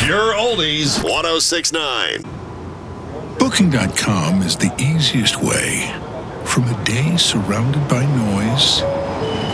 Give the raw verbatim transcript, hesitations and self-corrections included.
Pure Oldies ten sixty-nine. Booking dot com is the easiest way. From a day surrounded by noise